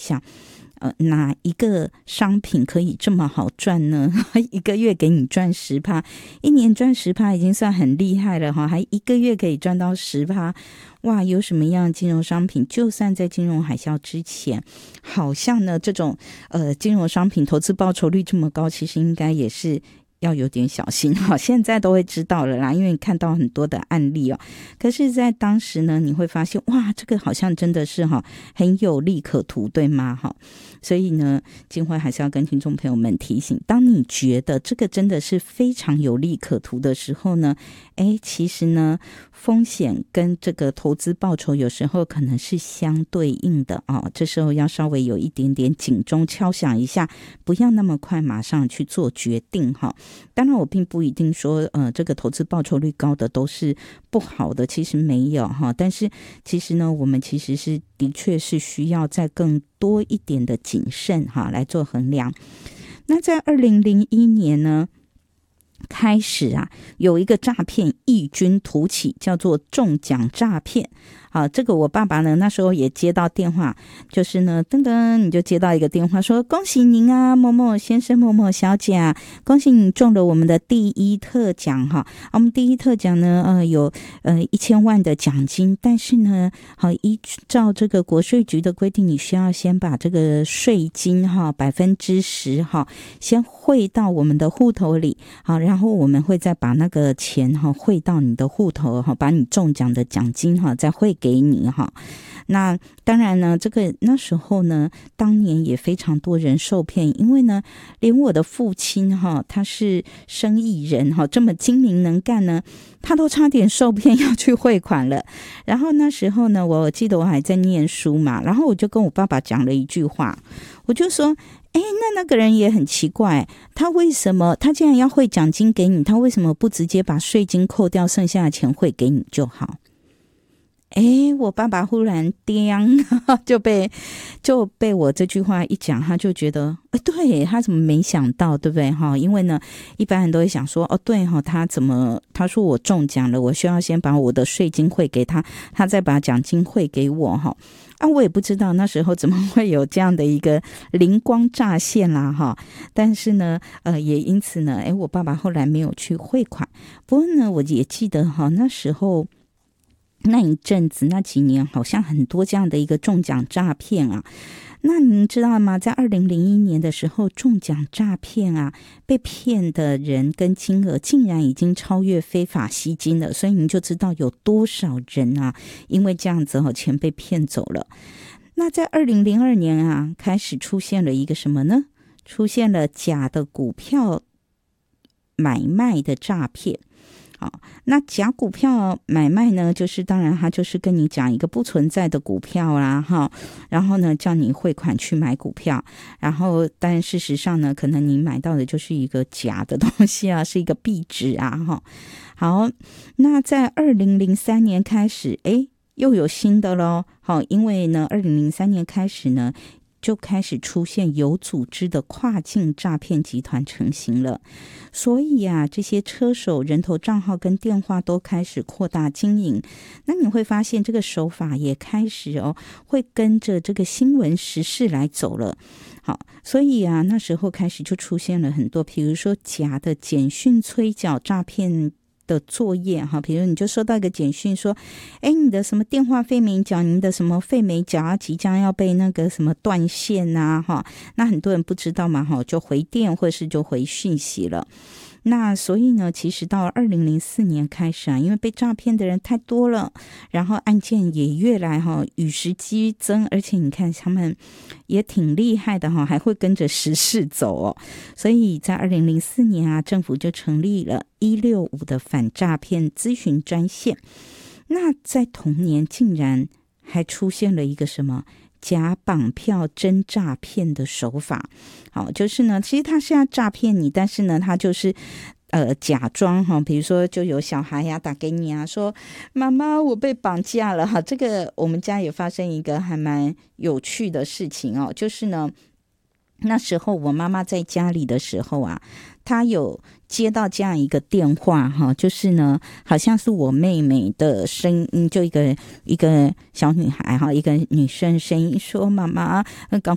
想哪一个商品可以这么好赚呢？一个月给你赚 10%， 一年赚 10% 已经算很厉害了，还一个月可以赚到 10%， 哇，有什么样的金融商品就算在金融海啸之前，好像呢这种金融商品投资报酬率这么高，其实应该也是要有点小心哈，现在都会知道了啦，因为看到很多的案例哦。可是在当时呢，你会发现哇，这个好像真的是很有利可图，对吗？所以呢，金辉还是要跟听众朋友们提醒，当你觉得这个真的是非常有利可图的时候呢，其实呢，风险跟这个投资报酬有时候可能是相对应的哦。这时候要稍微有一点点警钟敲响一下，不要那么快马上去做决定哈。当然，我并不一定说这个投资报酬率高的都是不好的，其实没有哈。但是其实呢，我们其实是的确是需要再更多一点的谨慎哈来做衡量。那在2001年呢，开始有一个诈骗异军突起，叫做中奖诈骗。这个我爸爸呢那时候也接到电话，就是呢噔噔你就接到一个电话说，恭喜您啊某某先生某某小姐啊，恭喜你中了我们的第一特奖哈。我们第一特奖呢有1000万的奖金，但是呢依照这个国税局的规定，你需要先把这个税金10%先汇到我们的户头里，然后我们会再把那个钱汇到你的户头，把你中奖的奖金再汇给你哈。那当然呢，这个那时候呢，当年也非常多人受骗，因为呢，连我的父亲他是生意人这么精明能干呢，他都差点受骗要去汇款了。然后那时候呢，我记得我还在念书嘛，然后我就跟我爸爸讲了一句话，我就说那个人也很奇怪，他既然要汇奖金给你，他为什么不直接把税金扣掉，剩下的钱汇给你就好？我爸爸忽然就被我这句话一讲，他就觉得对，他怎么没想到，对不对？因为呢一般人都会想说对，他说我中奖了，我需要先把我的税金汇给他，他再把奖金汇给我我也不知道那时候怎么会有这样的一个灵光乍现啦但是呢也因此呢我爸爸后来没有去汇款。不过呢我也记得那时候那一阵子那几年好像很多这样的一个中奖诈骗啊。那您知道吗，在2001年的时候，中奖诈骗被骗的人跟金额竟然已经超越非法吸金了，所以您就知道有多少人因为这样子钱被骗走了。那在2002年开始出现了一个什么呢？出现了假的股票买卖的诈骗。那假股票买卖呢，就是当然他就是跟你讲一个不存在的股票啦然后呢叫你汇款去买股票，然后但事实上呢，可能你买到的就是一个假的东西是一个壁纸好，那在2003年开始又有新的咯因为呢2003年开始呢就开始出现有组织的跨境诈骗集团成型了，所以这些车手人头账号跟电话都开始扩大经营。那你会发现这个手法也开始会跟着这个新闻时事来走了。好，所以那时候开始就出现了很多，比如说假的简讯催缴诈骗的作业比如你就收到一个简讯说你的什么电话费没缴，你的什么费没缴即将要被那个什么断线那很多人不知道嘛就回电或是就回讯息了。那所以呢，其实到2004年开始因为被诈骗的人太多了，然后案件也越来与时俱增，而且你看他们也挺厉害的还会跟着时事走所以在2004年政府就成立了165的反诈骗咨询专线。那在同年竟然还出现了一个什么假绑票真诈骗的手法。好，就是呢其实他是要诈骗你，但是呢他就是假装比如说就有小孩打给你说妈妈我被绑架了这个我们家也发生一个还蛮有趣的事情就是呢那时候我妈妈在家里的时候她有接到这样一个电话就是呢好像是我妹妹的声音，就一个小女孩一个女生声音说妈妈赶